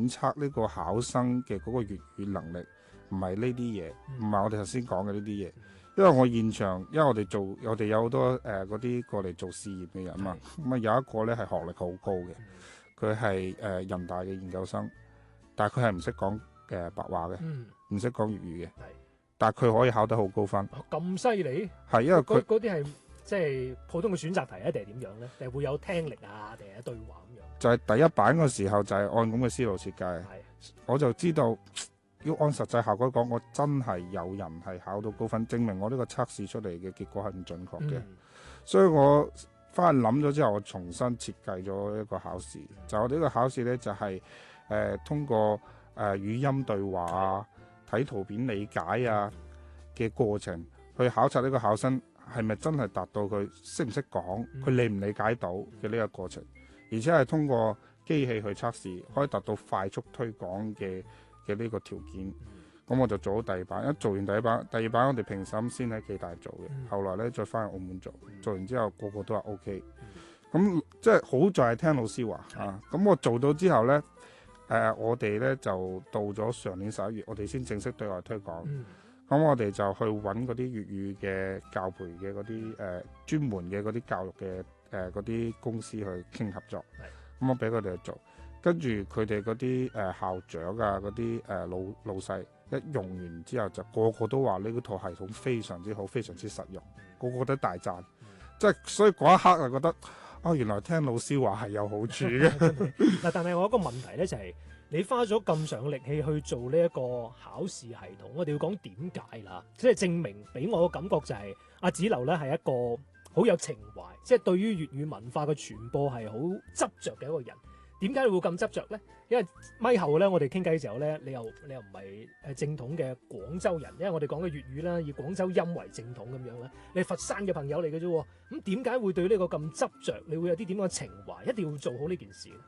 檢測呢個考生嘅嗰個粵語能力，唔係呢啲嘢，唔係我哋頭先講嘅呢啲嘢。因為我現場，因為我哋有好多嗰啲過嚟做試驗嘅人嘛，咁啊有一個咧係學歷好高嘅，佢係人大嘅研究生，但係佢係唔識講白話嘅，唔識講粵語嘅，但係佢可以考得好高分。 咁犀利？ 係因為佢嗰啲係即係普通嘅選擇題啊，定係點樣咧？定係會有聽力啊，定係對話咁樣？ 就係第一版嘅時候就係按咁嘅思路設計，我就知道要按實際效果講，我真係有人係考到高分，證明我呢個測試出嚟嘅結果係唔準確嘅。所以我翻去諗咗之後，我重新設計咗一個考試。就我哋呢個考試呢，就係通過語音對話啊、睇圖片理解啊嘅過程，去考察呢個考生係咪真係達到佢識唔識講，佢理唔理解到嘅呢個過程，而且係通過機器去測試，可以達到快速推廣嘅呢個條件。咁我就做咗第二版，一做完第二版我哋評審先喺暨大做嘅，後來咧再翻去澳門做，做完之後個個都話 OK。咁即係好在係聽老師話啊。咁我做到之後咧，我哋咧就到咗上年11月，我哋先正式對外推廣。咁我哋就去揾嗰啲粵語嘅教培嘅嗰啲專門嘅嗰啲教育嘅嗰啲公司去傾合作。咁我俾佢哋去做，跟住佢哋嗰啲校長啊，嗰啲老細一用完之後，就個個都話呢套系統非常之好，非常之實用，個個都大讚。即係所以嗰一刻就覺得原來聽老師話係有好處嘅。 嗱，但係我有一個問題咧，就係你花咗咁上力氣去做呢一個考試系統，我哋要講點解啦？即係證明俾我嘅感覺就係阿子流咧係一個好有情懷，即係對於粵語文化嘅傳播係好執着嘅一個人。點解你會咁執着咧？因為咪後咧，我哋傾偈嘅時候咧，你又唔係正統嘅廣州人，因為我哋講嘅粵語啦，以廣州音為正統咁樣咧。你係佛山嘅朋友嚟嘅啫，咁點解會對呢個咁執着？你會有啲點樣嘅情懷，一定要做好呢件事咧？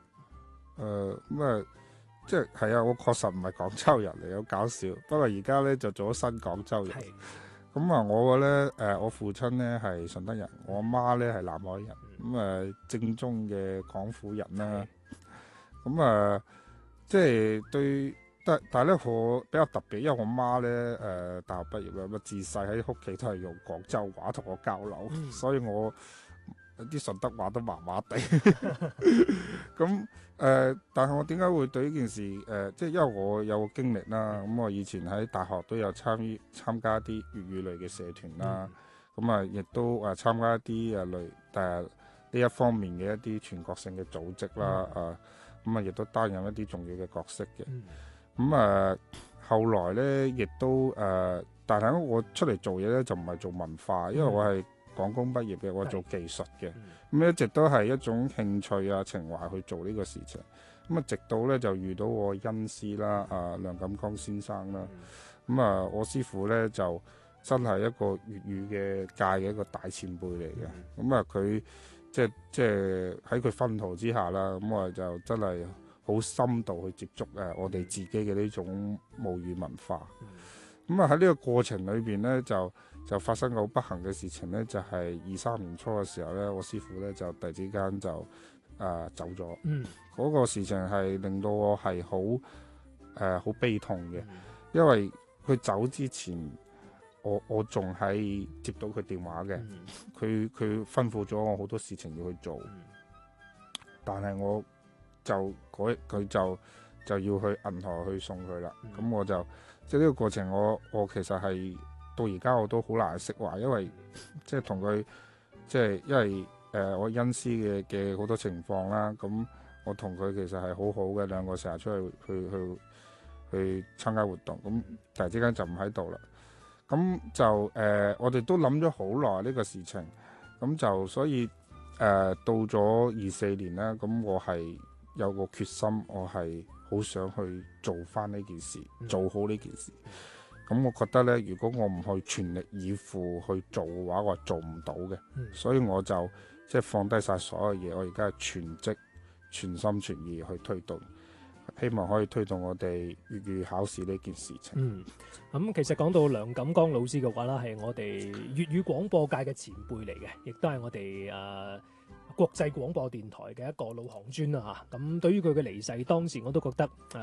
即係啊！我確實唔係廣州人嚟，好搞笑。不過而家咧就做咗新廣州人。咁啊，我咧我父親咧係順德人，我媽咧係南海人，咁正宗嘅廣府人啦。咁即係對，但係咧我比較特別，因為我媽咧大學畢業啦，咁自細喺屋企都係用廣州話同我交流，所以我啲順德話都麻麻地。咁但係我點解會對呢件事即係因為我有個經歷啦。咁我以前喺大學都有參加啲粵語類嘅社團啦。咁亦都參加一啲類呢一方面嘅一啲全國性嘅組織啦。咁亦都擔任一啲重要嘅角色嘅。咁後來咧亦都但係我出嚟做嘢咧就唔係做文化，因為我係廣工畢業嘅，我做技術嘅。咁一直都係一種興趣啊、情懷去做呢個事情。咁直到咧就遇到我恩師啦，梁錦江先生啦。咁我師傅咧就真係一個粵語嘅界嘅一個大前輩嚟嘅。咁佢即係喺佢薰陶之下啦，咁我就真係好深度去接觸我哋自己嘅呢種母語文化。咁喺呢個過程裏邊咧就發生個好不幸嘅事情咧，就係23年初嘅時候咧，我師傅咧就突然之間就走咗。嗰個事情係令到我係好悲痛嘅。因為佢走之前，我仲係接到佢電話嘅。佢吩咐咗我好多事情要去做。但係我佢就要去銀河去送佢啦。咁我就即係呢個過程我其實係到而家我都好難釋懷，因為即係同佢即係因為我恩師嘅好多情況啦。咁我同佢其實係好好嘅，兩個成日出去參加活動。咁突然之間就唔喺度啦。咁就我哋都諗咗好耐呢個事情。咁就所以到咗24年啦，咁我係有個決心，我係好想去做翻呢件事，做好呢件事。咁我覺得呢，如果我唔去全力以赴去做嘅話，我係做唔到嘅。所以我就即係放低晒所有嘢，我而家係全職全心全意去推動，希望可以推動我哋粵語考試呢件事情。 咁其實講到梁錦江老師嘅話啦，係我哋粵語廣播界嘅前輩嚟嘅，亦都係我哋國際廣播電台嘅一個老行尊啦嚇。咁對於佢嘅離世，當時我都覺得